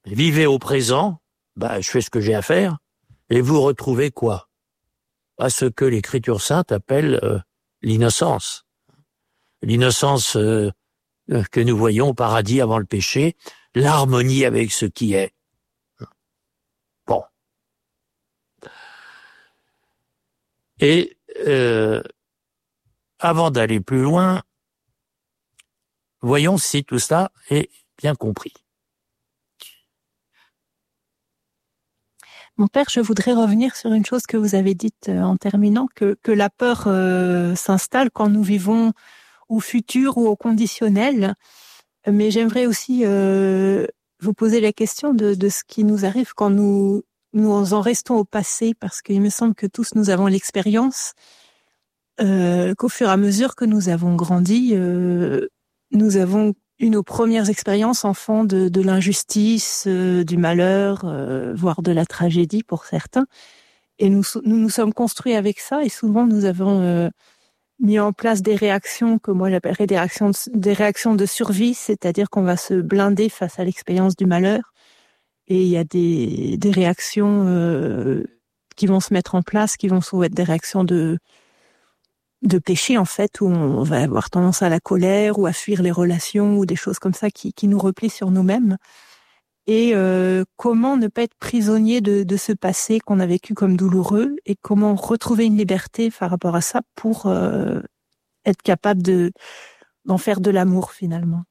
vivez au présent, je fais ce que j'ai à faire, et vous retrouvez quoi? À ce que l'Écriture sainte appelle l'innocence. L'innocence que nous voyons au paradis avant le péché, l'harmonie avec ce qui est. Bon. Et avant d'aller plus loin, voyons si tout ça est bien compris. Mon père, je voudrais revenir sur une chose que vous avez dite en terminant, que la peur s'installe quand nous vivons au futur ou au conditionnel. Mais j'aimerais aussi vous poser la question de ce qui nous arrive quand nous en restons au passé, parce qu'il me semble que tous nous avons l'expérience qu'au fur et à mesure que nous avons grandi, nous avons eu nos premières expériences enfants de l'injustice, du malheur, voire de la tragédie pour certains. Et nous sommes construits avec ça, et souvent nous avons mis en place des réactions que moi j'appellerais des réactions de survie, c'est-à-dire qu'on va se blinder face à l'expérience du malheur. Et il y a des réactions qui vont se mettre en place, qui vont souvent être des réactions de péché, en fait, où on va avoir tendance à la colère ou à fuir les relations ou des choses comme ça qui nous replient sur nous-mêmes. Et comment ne pas être prisonnier de ce passé qu'on a vécu comme douloureux, et comment retrouver une liberté par rapport à ça pour être capable d'en faire de l'amour, finalement.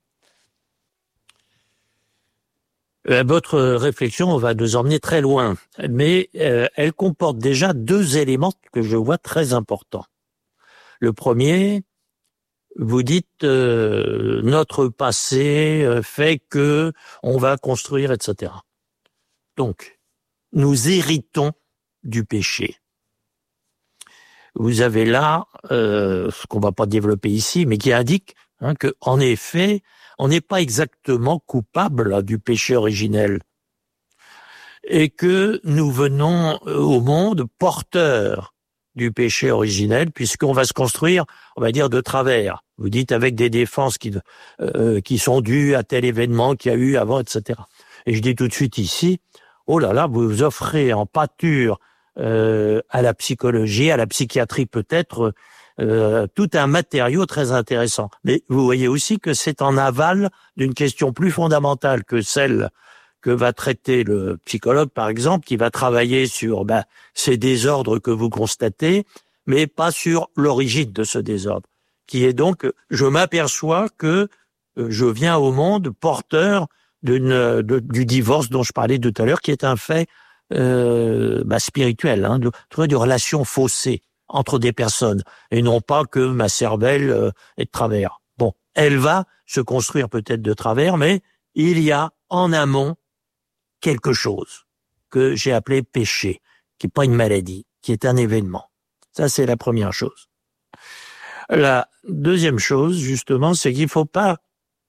Votre réflexion va nous emmener très loin, mais elle comporte déjà deux éléments que je vois très importants. Le premier, vous dites notre passé fait que on va construire, etc. Donc, nous héritons du péché. Vous avez là ce qu'on va pas développer ici, mais qui indique que, en effet, on n'est pas exactement coupable du péché originel, et que nous venons au monde porteurs du péché originel, puisqu'on va se construire, on va dire, de travers. Vous dites avec des défenses qui sont dues à tel événement qu'il y a eu avant, etc. Et je dis tout de suite ici, oh là là, vous offrez en pâture à la psychologie, à la psychiatrie peut-être, tout un matériau très intéressant. Mais vous voyez aussi que c'est en aval d'une question plus fondamentale que celle que va traiter le psychologue, par exemple, qui va travailler sur ces désordres que vous constatez, mais pas sur l'origine de ce désordre, qui est donc, je m'aperçois que je viens au monde porteur du divorce dont je parlais tout à l'heure, qui est un fait spirituel, de relations faussées entre des personnes, et non pas que ma cervelle est de travers. Bon, elle va se construire peut-être de travers, mais il y a en amont quelque chose que j'ai appelé péché, qui n'est pas une maladie, qui est un événement. Ça, c'est la première chose. La deuxième chose, justement, c'est qu'il faut pas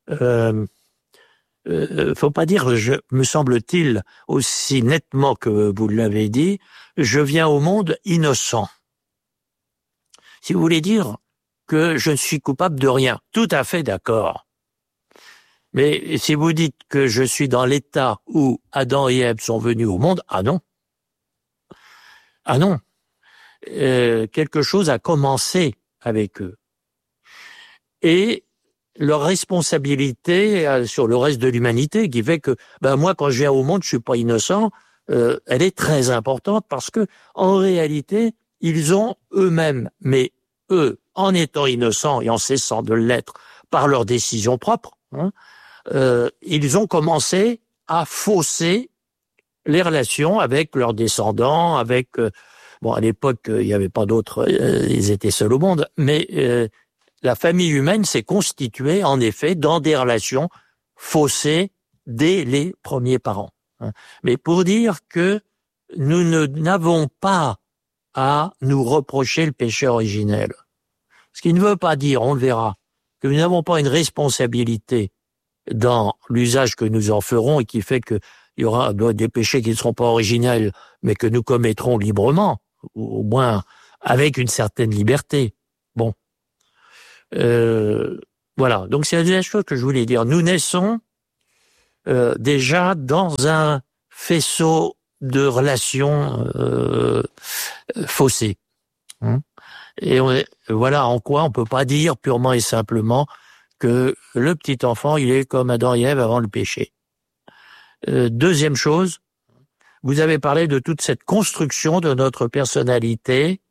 dire, me semble-t-il, aussi nettement que vous l'avez dit, je viens au monde innocent. Si vous voulez dire que je ne suis coupable de rien, tout à fait d'accord. Mais si vous dites que je suis dans l'état où Adam et Ève sont venus au monde, ah non. Quelque chose a commencé avec eux. Et leur responsabilité sur le reste de l'humanité, qui fait que, moi, quand je viens au monde, je suis pas innocent, elle est très importante, parce que, en réalité, ils ont eux-mêmes, mais eux, en étant innocents et en cessant de l'être par leurs décisions propres, ils ont commencé à fausser les relations avec leurs descendants, avec à l'époque il n'y avait pas d'autres, ils étaient seuls au monde, mais la famille humaine s'est constituée en effet dans des relations faussées dès les premiers parents. Mais pour dire que nous n'avons pas à nous reprocher le péché originel, ce qui ne veut pas dire, on le verra, que nous n'avons pas une responsabilité dans l'usage que nous en ferons, et qui fait qu'il y aura des péchés qui ne seront pas originels, mais que nous commettrons librement, ou au moins avec une certaine liberté. Bon. Voilà. Donc c'est la deuxième chose que je voulais dire. Nous naissons déjà dans un faisceau de relations faussées. Et voilà en quoi on peut pas dire purement et simplement que le petit enfant, il est comme Adam et Ève avant le péché. Deuxième chose, vous avez parlé de toute cette construction de notre personnalité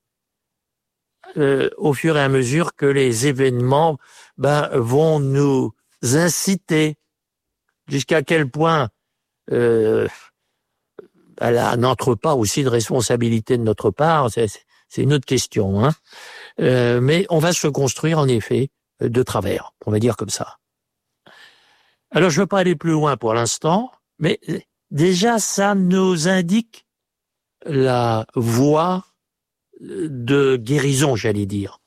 au fur et à mesure que les événements vont nous inciter. Jusqu'à quel point elle n'entre pas aussi de responsabilité de notre part, c'est une autre question. Hein. Mais on va se construire en effet de travers, on va dire comme ça. Alors je ne veux pas aller plus loin pour l'instant, mais déjà ça nous indique la voie de guérison, j'allais dire.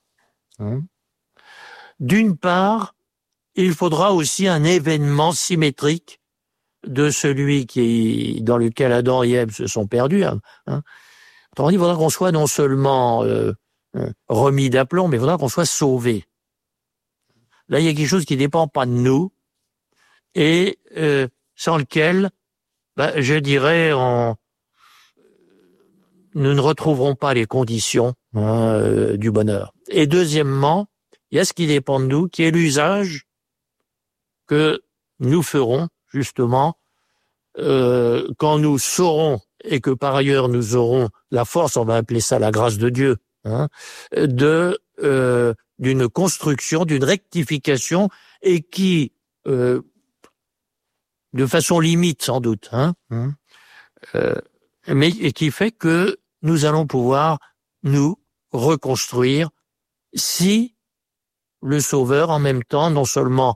D'une part, il faudra aussi un événement symétrique de celui dans lequel Adam et Ève se sont perdus. Autrement dit, il faudra qu'on soit non seulement remis d'aplomb, mais il faudra qu'on soit sauvé. Là, il y a quelque chose qui ne dépend pas de nous et sans lequel, je dirais, nous ne retrouverons pas les conditions du bonheur. Et deuxièmement, il y a ce qui dépend de nous, qui est l'usage que nous ferons, justement, quand nous saurons, et que par ailleurs nous aurons la force, on va appeler ça la grâce de Dieu, d'une construction, d'une rectification, et qui, de façon limite sans doute, mais qui fait que nous allons pouvoir nous reconstruire si le Sauveur, en même temps, non seulement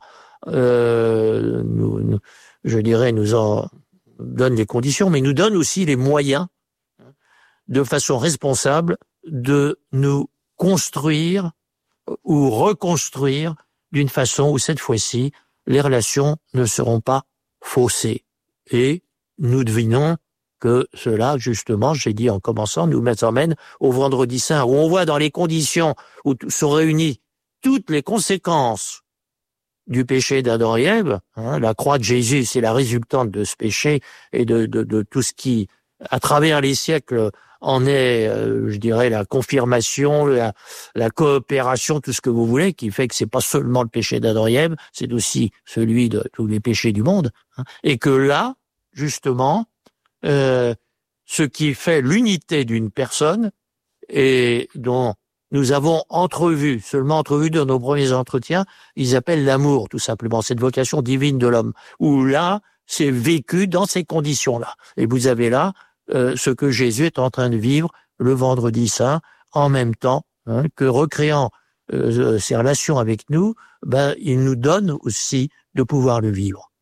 je dirais, nous en donne les conditions, mais nous donne aussi les moyens, de façon responsable, de nous construire ou reconstruire d'une façon où, cette fois-ci, les relations ne seront pas faussées. Et nous devinons que cela, justement, j'ai dit en commençant, nous emmène au Vendredi Saint, où on voit dans les conditions où sont réunies toutes les conséquences du péché d'Adam et Ève, la croix de Jésus, c'est la résultante de ce péché et de tout ce qui, à travers les siècles, en est, je dirais, la confirmation, la coopération, tout ce que vous voulez, qui fait que c'est pas seulement le péché d'Adam et Ève, c'est aussi celui de tous les péchés du monde, et que là, justement, ce qui fait l'unité d'une personne et dont nous avons seulement entrevu dans nos premiers entretiens, ils appellent l'amour, tout simplement, cette vocation divine de l'homme, où là, c'est vécu dans ces conditions-là. Et vous avez là ce que Jésus est en train de vivre le Vendredi Saint, en même temps que recréant ses relations avec nous, il nous donne aussi de pouvoir le vivre.